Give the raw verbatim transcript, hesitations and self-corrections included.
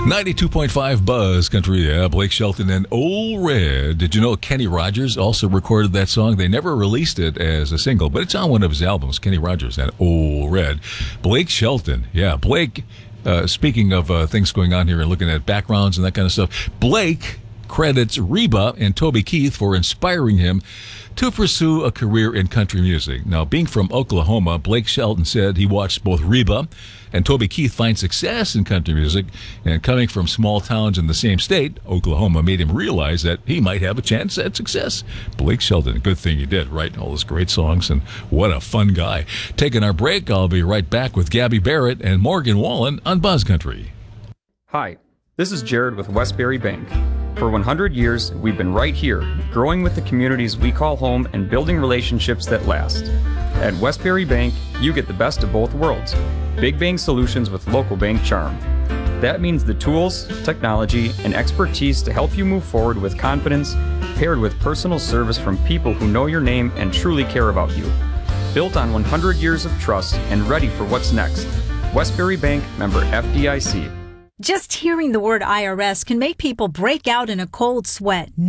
ninety-two point five Buzz Country, yeah, Blake Shelton and Old Red. Did you know Kenny Rogers also recorded that song? They never released it as a single, but it's on one of his albums, Kenny Rogers and Old Red. Blake Shelton, yeah, Blake, uh, speaking of uh, things going on here and looking at backgrounds and that kind of stuff, Blake credits Reba and Toby Keith for inspiring him to pursue a career in country music. Now, being from Oklahoma, Blake Shelton said he watched both Reba and Toby Keith find success in country music, and coming from small towns in the same state, Oklahoma, made him realize that he might have a chance at success. Blake Shelton, good thing he did, write all those great songs, and what a fun guy. Taking our break, I'll be right back with Gabby Barrett and Morgan Wallen on Buzz Country. Hi, this is Jared with Westbury Bank. For one hundred years, we've been right here, growing with the communities we call home and building relationships that last. At Westbury Bank, you get the best of both worlds. Big bank solutions with local bank charm. That means the tools, technology, and expertise to help you move forward with confidence, paired with personal service from people who know your name and truly care about you. Built on one hundred years of trust and ready for what's next. Westbury Bank, member F D I C. Just hearing the word I R S can make people break out in a cold sweat.